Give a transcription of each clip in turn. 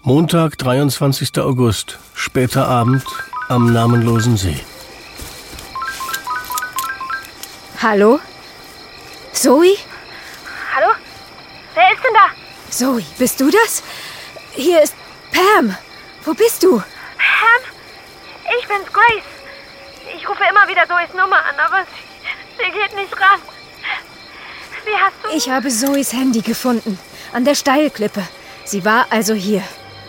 Montag, 23. August, später Abend am namenlosen See. Hallo? Zoe? Hallo? Wer ist denn da? Zoe, bist du das? Hier ist Pam. Wo bist du? Pam? Ich bin's, Grace. Ich rufe immer wieder Zoes Nummer an, aber sie geht nicht ran. Wie hast du... Ich habe Zoes Handy gefunden. An der Steilklippe. Sie war also hier.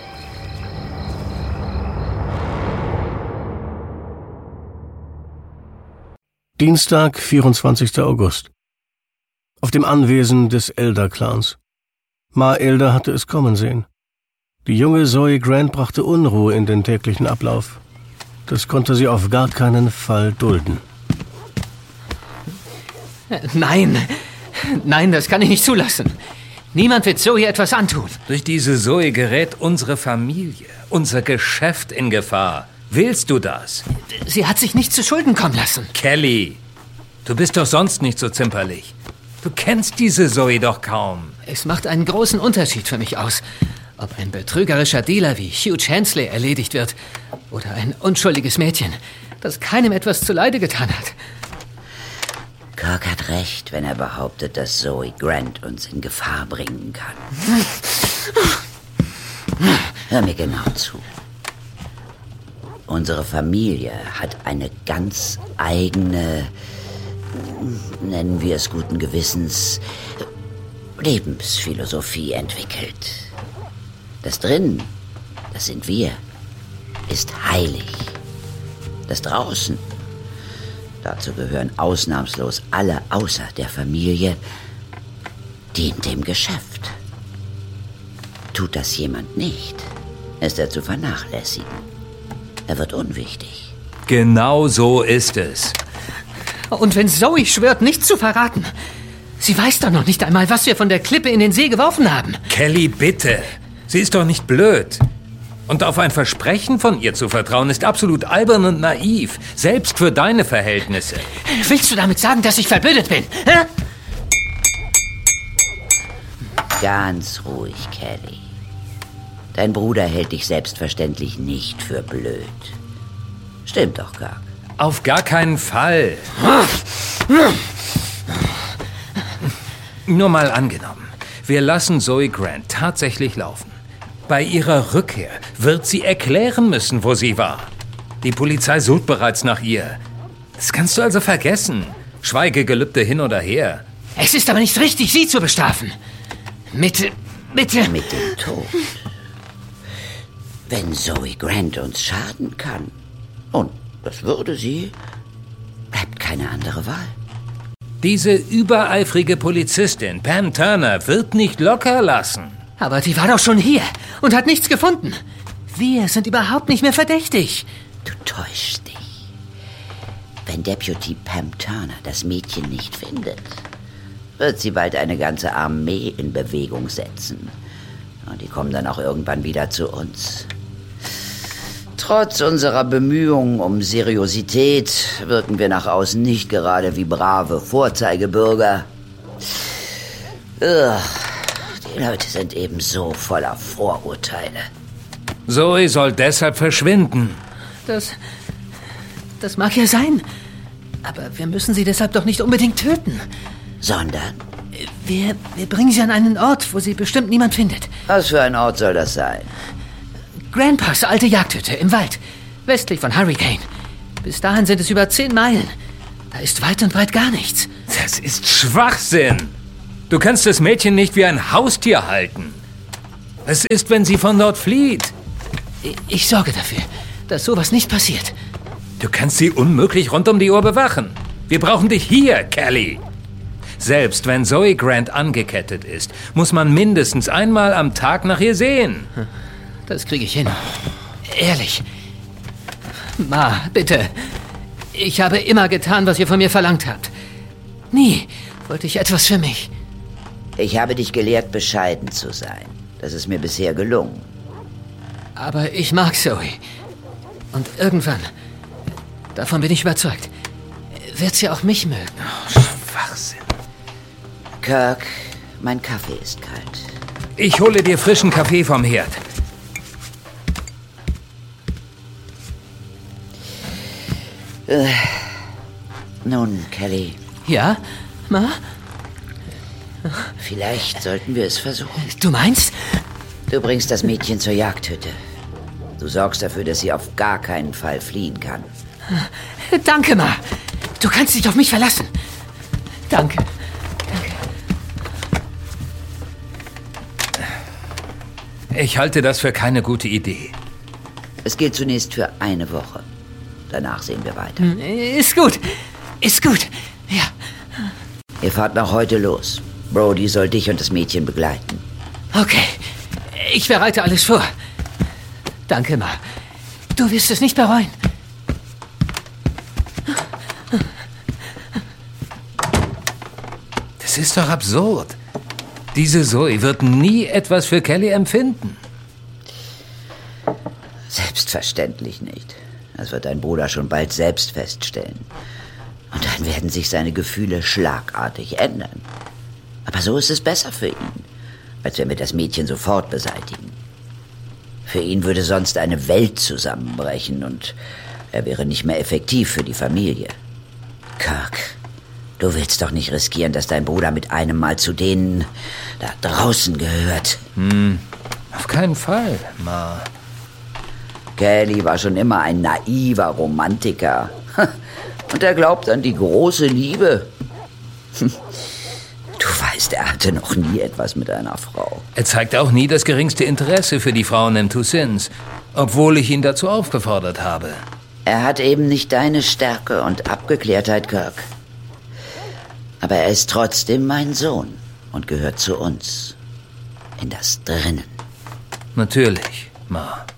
Dienstag, 24. August. Auf dem Anwesen des Elder-Clans. Ma Elder hatte es kommen sehen. Die junge Zoe Grant brachte Unruhe in den täglichen Ablauf. Das konnte sie auf gar keinen Fall dulden. Nein, das kann ich nicht zulassen. Niemand wird Zoe etwas antun. Durch diese Zoe gerät unsere Familie, unser Geschäft in Gefahr. Willst du das? Sie hat sich nicht zu Schulden kommen lassen. Kelly, du bist doch sonst nicht so zimperlich. Du kennst diese Zoe doch kaum. Es macht einen großen Unterschied für mich aus, ob ein betrügerischer Dealer wie Hugh Chansley erledigt wird oder ein unschuldiges Mädchen, das keinem etwas zuleide getan hat. Kirk hat recht, wenn er behauptet, dass Zoe Grant uns in Gefahr bringen kann. Hör mir genau zu. Unsere Familie hat eine ganz eigene, nennen wir es guten Gewissens, Lebensphilosophie entwickelt. Das Drinnen, das sind wir, ist heilig. Das Draußen, dazu gehören ausnahmslos alle außer der Familie, dient dem Geschäft. Tut das jemand nicht, ist er zu vernachlässigen. Er wird unwichtig. Genau so ist es. Und wenn Zoe schwört, nichts zu verraten, sie weiß doch noch nicht einmal, was wir von der Klippe in den See geworfen haben. Kelly, bitte. Sie ist doch nicht blöd. Und auf ein Versprechen von ihr zu vertrauen, ist absolut albern und naiv. Selbst für deine Verhältnisse. Willst du damit sagen, dass ich verblödet bin? Hä? Ganz ruhig, Kelly. Dein Bruder hält dich selbstverständlich nicht für blöd. Stimmt doch, Kirk. Auf gar keinen Fall. Nur mal angenommen, wir lassen Zoe Grant tatsächlich laufen. Bei ihrer Rückkehr wird sie erklären müssen, wo sie war. Die Polizei sucht bereits nach ihr. Das kannst du also vergessen. Schweigegelübde hin oder her. Es ist aber nicht richtig, sie zu bestrafen. Mit dem Tod. Wenn Zoe Grant uns schaden kann, und das würde sie, bleibt keine andere Wahl. Diese übereifrige Polizistin, Pam Turner, wird nicht locker lassen. Aber die war doch schon hier und hat nichts gefunden. Wir sind überhaupt nicht mehr verdächtig. Du täuschst dich. Wenn Deputy Pam Turner das Mädchen nicht findet, wird sie bald eine ganze Armee in Bewegung setzen. Und die kommen dann auch irgendwann wieder zu uns. Trotz unserer Bemühungen um Seriosität wirken wir nach außen nicht gerade wie brave Vorzeigebürger. Die Leute sind eben so voller Vorurteile. Zoe soll deshalb verschwinden. Das mag ja sein. Aber wir müssen sie deshalb doch nicht unbedingt töten. Sondern? Wir bringen sie an einen Ort, wo sie bestimmt niemand findet. Was für ein Ort soll das sein? Grandpas alte Jagdhütte im Wald, westlich von Hurricane. Bis dahin sind es über 10 Meilen. Da ist weit und breit gar nichts. Das ist Schwachsinn. Du kannst das Mädchen nicht wie ein Haustier halten. Was ist, wenn sie von dort flieht? Ich sorge dafür, dass sowas nicht passiert. Du kannst sie unmöglich rund um die Uhr bewachen. Wir brauchen dich hier, Kelly. Selbst wenn Zoe Grant angekettet ist, muss man mindestens einmal am Tag nach ihr sehen. Das kriege ich hin. Ehrlich. Ma, bitte. Ich habe immer getan, was ihr von mir verlangt habt. Nie wollte ich etwas für mich. Ich habe dich gelehrt, bescheiden zu sein. Das ist mir bisher gelungen. Aber ich mag Zoe. Und irgendwann, davon bin ich überzeugt, wird sie auch mich mögen. Oh, Schwachsinn. Kirk, mein Kaffee ist kalt. Ich hole dir frischen Kaffee vom Herd. Nun, Kelly. Ja, Ma? Vielleicht sollten wir es versuchen. Du meinst? Du bringst das Mädchen zur Jagdhütte. Du sorgst dafür, dass sie auf gar keinen Fall fliehen kann. Danke, Ma. Du kannst dich auf mich verlassen. Danke. Ich halte das für keine gute Idee. Es geht zunächst für eine Woche. Danach sehen wir weiter. Ist gut. Ja. Ihr fahrt noch heute los. Brody soll dich und das Mädchen begleiten. Okay. Ich bereite alles vor. Danke, Ma. Du wirst es nicht bereuen. Das ist doch absurd. Diese Zoe wird nie etwas für Kelly empfinden. Selbstverständlich nicht. Das wird dein Bruder schon bald selbst feststellen. Und dann werden sich seine Gefühle schlagartig ändern. Aber so ist es besser für ihn, als wenn wir das Mädchen sofort beseitigen. Für ihn würde sonst eine Welt zusammenbrechen und er wäre nicht mehr effektiv für die Familie. Kirk, du willst doch nicht riskieren, dass dein Bruder mit einem Mal zu denen da draußen gehört. Auf keinen Fall, Ma. Kelly war schon immer ein naiver Romantiker. Und er glaubt an die große Liebe. Du weißt, er hatte noch nie etwas mit einer Frau. Er zeigt auch nie das geringste Interesse für die Frauen in Toussaint, obwohl ich ihn dazu aufgefordert habe. Er hat eben nicht deine Stärke und Abgeklärtheit, Kirk. Aber er ist trotzdem mein Sohn und gehört zu uns. In das Drinnen. Natürlich, Ma.